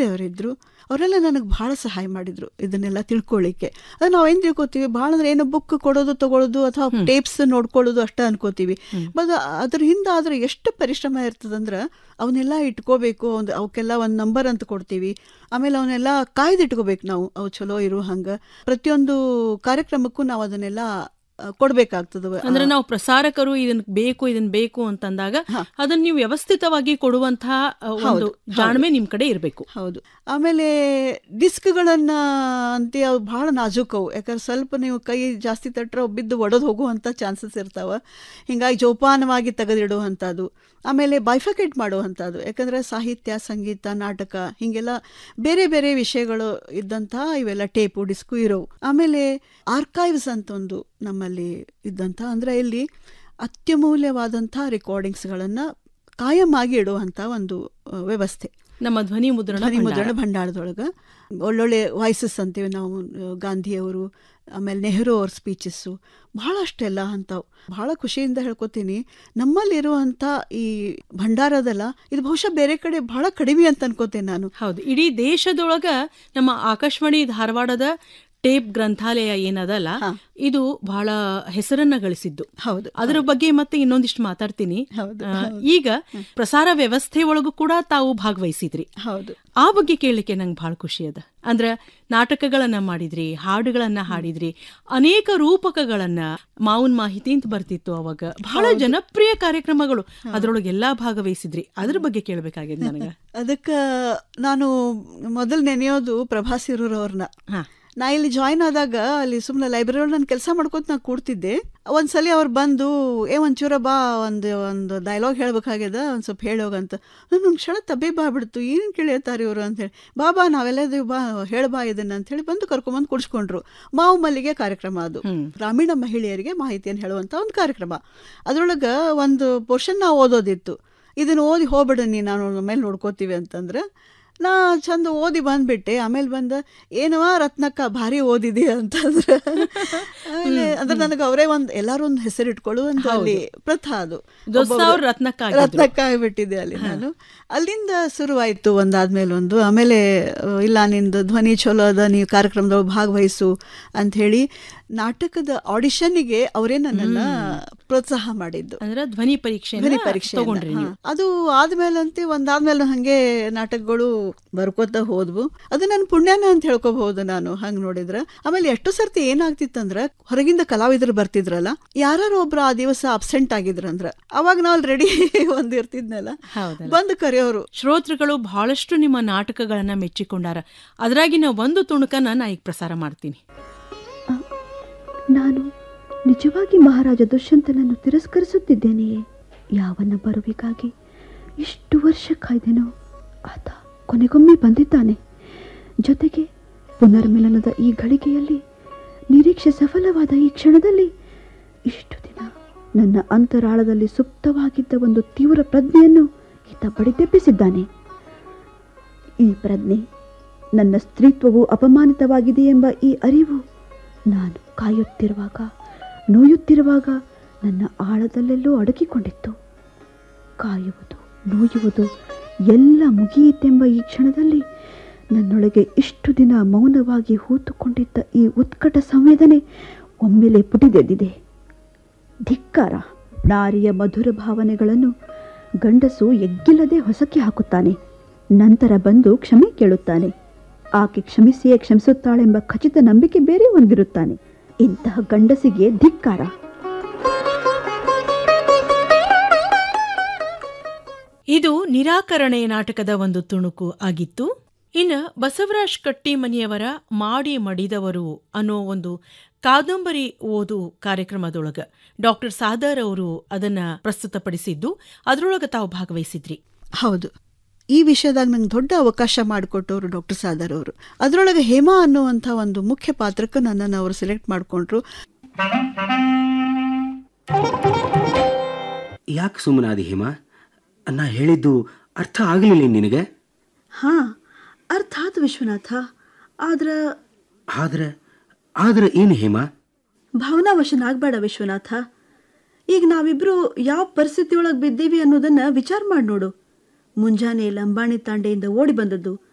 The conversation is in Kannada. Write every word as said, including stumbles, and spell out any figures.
ಬೇರೆಯವರಿದ್ದರು, ಅವರೆಲ್ಲ ನನಗೆ ಭಾಳ ಸಹಾಯ ಮಾಡಿದರು ಇದನ್ನೆಲ್ಲ ತಿಳ್ಕೊಳ್ಳಿಕ್ಕೆ. ಅದು ನಾವೇನು ತಿಳ್ಕೊತೀವಿ ಭಾಳ ಅಂದರೆ ಏನೋ ಬುಕ್ ಕೊಡೋದು ತೊಗೊಳೋದು ಅಥವಾ ಟೇಪ್ಸ್ ನೋಡ್ಕೊಳ್ಳೋದು ಅಷ್ಟೇ ಅನ್ಕೋತೀವಿ. ಬಟ್ ಅದ್ರ ಹಿಂದೆ ಆದರೆ ಎಷ್ಟು ಪರಿಶ್ರಮ ಇರ್ತದಂದ್ರೆ ಅವನ್ನೆಲ್ಲ ಇಟ್ಕೋಬೇಕು. ಒಂದು ಅವಕ್ಕೆಲ್ಲ ಒಂದು ನಂಬರ್ ಅಂತ ಕೊಡ್ತೀವಿ, ಆಮೇಲೆ ಅವನ್ನೆಲ್ಲ ಕಾಯ್ದಿಟ್ಕೋಬೇಕು ನಾವು, ಅವು ಚಲೋ ಇರೋ ಹಂಗೆ. ಪ್ರತಿಯೊಂದು ಕಾರ್ಯಕ್ರಮಕ್ಕೂ ನಾವು ಅದನ್ನೆಲ್ಲ ಕೊಡ್ಬೇಕಾಗ್ತದ. ಅಂದ್ರೆ ನಾವು ಪ್ರಸಾರಕರು ಇದನ್ ಬೇಕು ಇದನ್ ಬೇಕು ಅಂತಂದಾಗ ಅದನ್ನ ನೀವು ವ್ಯವಸ್ಥಿತವಾಗಿ ಕೊಡುವಂತಹ ಒಂದು ಜಾಣ್ಮೆ ನಿಮ್ ಕಡೆ ಇರಬೇಕು. ಹೌದು. ಆಮೇಲೆ ಡಿಸ್ಕ್ಗಳನ್ನ ಅಂತ ಅವು ಬಹಳ ನಾಜೂಕವು, ಯಾಕಂದ್ರೆ ಸ್ವಲ್ಪ ನೀವು ಕೈ ಜಾಸ್ತಿ ತಟ್ಟರೆ ಬಿದ್ದು ಒಡೆದು ಹೋಗುವಂಥ ಚಾನ್ಸಸ್ ಇರ್ತಾವ. ಹಿಂಗಾಗಿ ಜೋಪಾನವಾಗಿ ತೆಗೆದಿಡುವಂಥದ್ದು. ಆಮೇಲೆ ಬೈಫಕೇಟ್ ಮಾಡುವಂಥದ್ದು, ಯಾಕಂದರೆ ಸಾಹಿತ್ಯ, ಸಂಗೀತ, ನಾಟಕ ಹೀಗೆಲ್ಲ ಬೇರೆ ಬೇರೆ ವಿಷಯಗಳು ಇದ್ದಂಥ ಇವೆಲ್ಲ ಟೇಪು ಡಿಸ್ಕು ಇರೋವು. ಆಮೇಲೆ ಆರ್ಕೈವ್ಸ್ ಅಂತ ಒಂದು ನಮ್ಮಲ್ಲಿ ಇದ್ದಂಥ, ಅಂದರೆ ಇಲ್ಲಿ ಅತ್ಯಮೂಲ್ಯವಾದಂಥ ರೆಕಾರ್ಡಿಂಗ್ಸ್ಗಳನ್ನು ಕಾಯಮಾಗಿ ಇಡುವಂಥ ಒಂದು ವ್ಯವಸ್ಥೆ ನಮ್ಮ ಧ್ವನಿ ಮುದ್ರಣ ಧ್ವನಿ ಮುದ್ರಣ ಭಂಡಾರದೊಳಗೆ. ಒಳ್ಳೊಳ್ಳೆ ವಾಯ್ಸಸ್ ಅಂತೀವಿ ನಾವು, ಗಾಂಧಿಯವರು, ಆಮೇಲೆ ನೆಹರು ಅವ್ರ ಸ್ಪೀಚಸ್ಸು, ಭಾಳಷ್ಟೆಲ್ಲ ಅಂಥವು. ಭಾಳ ಖುಷಿಯಿಂದ ಹೇಳ್ಕೊತೀನಿ, ನಮ್ಮಲ್ಲಿರುವಂಥ ಈ ಭಂಡಾರದಲ್ಲ ಇದು ಬಹುಶಃ ಬೇರೆ ಕಡೆ ಭಾಳ ಕಡಿಮೆ ಅಂತ ಅನ್ಕೋತೇನೆ ನಾನು. ಹೌದು, ಇಡೀ ದೇಶದೊಳಗ ನಮ್ಮ ಆಕಾಶವಾಣಿ ಧಾರವಾಡದ ಟೇಪ್ ಗ್ರಂಥಾಲಯ ಏನದಲ್ಲ ಇದು ಬಹಳ ಹೆಸರನ್ನ ಗಳಿಸಿದ್ದು. ಹೌದು, ಅದರ ಬಗ್ಗೆ ಮತ್ತೆ ಇನ್ನೊಂದಿಷ್ಟು ಮಾತಾಡ್ತೀನಿ. ಈಗ ಪ್ರಸಾರ ವ್ಯವಸ್ಥೆ ಒಳಗೂ ಕೂಡ ತಾವು ಭಾಗವಹಿಸಿದ್ರಿ. ಹೌದು, ಆ ಬಗ್ಗೆ ಕೇಳಲಿಕ್ಕೆ ನಂಗೆ ಬಹಳ ಖುಷಿ ಅದ. ಅಂದ್ರ ನಾಟಕಗಳನ್ನ ಮಾಡಿದ್ರಿ, ಹಾಡುಗಳನ್ನ ಹಾಡಿದ್ರಿ, ಅನೇಕ ರೂಪಕಗಳನ್ನ, ಮಾವನ್ ಮಾಹಿತಿ ಅಂತ ಬರ್ತಿತ್ತು ಅವಾಗ, ಬಹಳ ಜನಪ್ರಿಯ ಕಾರ್ಯಕ್ರಮಗಳು, ಅದ್ರೊಳಗೆ ಎಲ್ಲಾ ಭಾಗವಹಿಸಿದ್ರಿ. ಅದ್ರ ಬಗ್ಗೆ ಕೇಳಬೇಕಾಗಿದೆ ನನಗೆ. ಅದಕ್ಕೆ ನಾನು ಮೊದಲು ನೆನೆಯೋದು ಪ್ರಭಾಸಿರೂರ್ ಅವ್ರನ್ನ. ನಾ ಇಲ್ಲಿ ಜಾಯ್ನ್ ಆದಾಗ ಅಲ್ಲಿ ಸುಮ್ಮನೆ ಲೈಬ್ರರಿ ನಾನು ಕೆಲಸ ಮಾಡ್ಕೊತ ನಾ ಕೂಡ್ತಿದ್ದೆ. ಒಂದ್ಸಲಿ ಅವ್ರು ಬಂದು ಏ ಒಂಚೂರ ಬಾ ಒಂದು ಒಂದು ಡೈಲಾಗ್ ಹೇಳ್ಬೇಕಾಗ್ಯದ, ಒಂದು ಸ್ವಲ್ಪ ಹೇಳೋಗಂತ. ನಾನು ಒಂದು ಕ್ಷಣ ತಬ್ಬೆ ಬಾ ಬಿಡ್ತು, ಏನು ಕೇಳಿರ್ತಾರೆ ಇವರು ಅಂತೇಳಿ. ಬಾ ಬಾ ನಾವೆಲ್ಲದೀವಿ ಬಾ ಹೇಳ್ಬಾ ಇದನ್ನ ಅಂತೇಳಿ ಬಂದು ಕರ್ಕೊಂಬಂದು ಕುಡಿಸ್ಕೊಂಡ್ರು. ಮಾವು ಮಲ್ಲಿಗೆ ಕಾರ್ಯಕ್ರಮ ಅದು, ಗ್ರಾಮೀಣ ಮಹಿಳೆಯರಿಗೆ ಮಾಹಿತಿಯನ್ನು ಹೇಳುವಂಥ ಒಂದು ಕಾರ್ಯಕ್ರಮ. ಅದರೊಳಗೆ ಒಂದು ಪೋರ್ಷನ್ ನಾವು ಓದೋದಿತ್ತು. ಇದನ್ನು ಓದಿ ಹೋಗ್ಬಿಡು ನೀ, ನಾನು ಮೇಲೆ ನೋಡ್ಕೋತೀವಿ ಅಂತಂದ್ರೆ ನಾ ಚಂದ ಓದಿ ಬಂದ್ಬಿಟ್ಟೆ. ಆಮೇಲೆ ಬಂದ ಏನವ ರತ್ನಕ್ಕ ಭಾರಿ ಓದಿದೆ ಅಂತಂದ್ರೆ ಆಮೇಲೆ ಅಂದ್ರೆ ನನಗೆ ಅವರೇ ಒಂದು ಎಲ್ಲಾರು ಒಂದು ಹೆಸರು ಇಟ್ಕೊಳ್ಳುವಂತ ಅಲ್ಲಿ ಪ್ರಥಾ, ಅದು ರತ್ನಕ್ಕ ಆಗಿಬಿಟ್ಟಿದೆ ಅಲ್ಲಿ. ನಾನು ಅಲ್ಲಿಂದ ಶುರುವಾಯಿತು ಒಂದಾದ್ಮೇಲೆ ಒಂದು. ಆಮೇಲೆ ಇಲ್ಲ ನಿಂದು ಧ್ವನಿ ಚಲೋ ಅದ, ನೀವು ಕಾರ್ಯಕ್ರಮದೊಳಗೆ ಭಾಗವಹಿಸು ಅಂಥೇಳಿ ನಾಟಕದ ಆಡಿಷನ್ಗೆ ಅವರೇ ನನ್ನನ್ನ ಪ್ರೋತ್ಸಾಹ ಮಾಡಿದ್ದು. ಅಂದ್ರೆ ಧ್ವನಿ ಪರೀಕ್ಷೆ ಧ್ವನಿ ಪರೀಕ್ಷೆ ಅದು ಆದ್ಮೇಲಂತೆ ಒಂದಾದ್ಮೇಲೆ ಹಂಗೆ ನಾಟಕಗಳು ಬರ್ಕೋತ ಹೋದ್ವು. ಅದು ನನ್ನ ಪುಣ್ಯನ ಅಂತ ಹೇಳ್ಕೋಬಹುದು ನಾನು ಹಂಗ್ ನೋಡಿದ್ರ. ಆಮೇಲೆ ಎಷ್ಟು ಸರ್ತಿ ಏನಾಗ್ತಿತ್ತಂದ್ರ ಹೊರಗಿಂದ ಕಲಾವಿದರು ಬರ್ತಿದ್ರಲ್ಲ, ಯಾರು ಒಬ್ರು ಆ ದಿವಸ ಅಬ್ಸೆಂಟ್ ಆಗಿದ್ರಂದ್ರ ಅವಾಗ ನಾವು ರೆಡಿ ಒಂದ್ ಇರ್ತಿದ್ನಲ್ಲ, ಬಂದು ಕರೆಯೋರು. ಶ್ರೋತೃಗಳು ಬಹಳಷ್ಟು ನಿಮ್ಮ ನಾಟಕಗಳನ್ನ ಮೆಚ್ಚಿಕೊಂಡಾರ. ಅದ್ರಾಗಿನ ಒಂದು ತುಣುಕನ ನಾ ಈಗ ಪ್ರಸಾರ ಮಾಡ್ತೀನಿ. ನಾನು ನಿಜವಾಗಿ ಮಹಾರಾಜ ದುಷ್ಯಂತನನ್ನು ತಿರಸ್ಕರಿಸುತ್ತಿದ್ದೇನೆಯೇ? ಯಾವನ್ನ ಬರುವಿಗಾಗಿ ಇಷ್ಟು ವರ್ಷ ಕಾಯ್ದೆನೋ ಆತ ಕೊನೆಗೊಮ್ಮೆ ಬಂದಿದ್ದಾನೆ. ಜೊತೆಗೆ ಪುನರ್ಮಿಲನದ ಈ ಘಳಿಗೆಯಲ್ಲಿ, ನಿರೀಕ್ಷೆ ಸಫಲವಾದ ಈ ಕ್ಷಣದಲ್ಲಿ, ಇಷ್ಟು ದಿನ ನನ್ನ ಅಂತರಾಳದಲ್ಲಿ ಸುಪ್ತವಾಗಿದ್ದ ಒಂದು ತೀವ್ರ ಪ್ರಜ್ಞೆಯನ್ನು ಈತ ಬಡಿದೆಬ್ಬಿಸಿದ್ದಾನೆ. ಈ ಪ್ರಜ್ಞೆ, ನನ್ನ ಸ್ತ್ರೀತ್ವವು ಅಪಮಾನಿತವಾಗಿದೆ ಎಂಬ ಈ ಅರಿವು ನಾನು ಕಾಯುತ್ತಿರುವಾಗ, ನೋಯುತ್ತಿರುವಾಗ ನನ್ನ ಆಳದಲ್ಲೆಲ್ಲೋ ಅಡಗಿಕೊಂಡಿತ್ತು. ಕಾಯುವುದು, ನೋಯುವುದು ಎಲ್ಲ ಮುಗಿಯಿತೆಂಬ ಈ ಕ್ಷಣದಲ್ಲಿ ನನ್ನೊಳಗೆ ಇಷ್ಟು ದಿನ ಮೌನವಾಗಿ ಹೂತುಕೊಂಡಿದ್ದ ಈ ಉತ್ಕಟ ಸಂವೇದನೆ ಒಮ್ಮೆಲೆ ಪುಟಿದೆದ್ದಿದೆ. ಧಿಕ್ಕಾರ! ನಾರಿಯ ಮಧುರ ಭಾವನೆಗಳನ್ನು ಗಂಡಸು ಎಗ್ಗಿಲ್ಲದೆ ಹೊಸಕ್ಕೆ ಹಾಕುತ್ತಾನೆ. ನಂತರ ಬಂದು ಕ್ಷಮೆ ಕೇಳುತ್ತಾನೆ. ಆಕೆ ಕ್ಷಮಿಸಿಯೇ ಕ್ಷಮಿಸುತ್ತಾಳೆಂಬ ಖಚಿತ ನಂಬಿಕೆ ಬೇರೆ ಹೊಂದಿರುತ್ತಾನೆ. ಇಂತಹ ಗಂಡಸಿಗೆ ಧಿಕ್ಕಾರ. ಇದು ನಿರಾಕರಣೆ ನಾಟಕದ ಒಂದು ತುಣುಕು ಆಗಿತ್ತು. ಇನ್ನು ಬಸವರಾಜ್ ಕಟ್ಟಿಮನಿಯವರ ಮಾಡಿ ಮಡಿದವರು ಅನ್ನೋ ಒಂದು ಕಾದಂಬರಿ ಓದು ಕಾರ್ಯಕ್ರಮದೊಳಗ ಡಾಕ್ಟರ್ ಸಾದರ್ ಅವರು ಅದನ್ನ ಪ್ರಸ್ತುತಪಡಿಸಿದ್ದು, ಅದರೊಳಗೆ ತಾವು ಭಾಗವಹಿಸಿದ್ರಿ. ಹೌದು, ಈ ವಿಷಯದಾಗ ನಂಗೆ ದೊಡ್ಡ ಅವಕಾಶ ಮಾಡಿಕೊಟ್ಟವರು ಡಾಕ್ಟರ್ ಸಾದರ್ ಅವರು. ಅದರೊಳಗೆ ಹೇಮಾ ಅನ್ನುವಂಥ ಒಂದು ಮುಖ್ಯ ಪಾತ್ರಕ್ಕೆ ನನ್ನನ್ನು ಅವರು ಸೆಲೆಕ್ಟ್ ಮಾಡಿಕೊಂಡ್ರು. ಯಾಕೆ ಸುಮ್ಮನಾದಿ ಹೇಮಾ? ನಾ ಹೇಳಿದ್ದು ಅರ್ಥ ಆಗಲಿಲ್ಲ ನಿನಗೆ? ಹಾ, ಅರ್ಥ ಆಯ್ತು ವಿಶ್ವನಾಥ. ಆದ್ರೆ ಆದ್ರೆ ಆದ್ರೆ ಏನು ಹೇಮಾ? ಭಾವನಾವಶನಾಗಬೇಡ ವಿಶ್ವನಾಥ. ಈಗ ನಾವಿಬ್ರು ಯಾವ ಪರಿಸ್ಥಿತಿ ಒಳಗೆ ಬಿದ್ದೀವಿ ಅನ್ನೋದನ್ನ ವಿಚಾರ ಮಾಡಿ ನೋಡು. ಮುಂಜಾನೆ ಲಂಬಾಣಿ ತಾಂಡೆಯಿಂದ ಓಡಿ ಬಂದದ್ದು,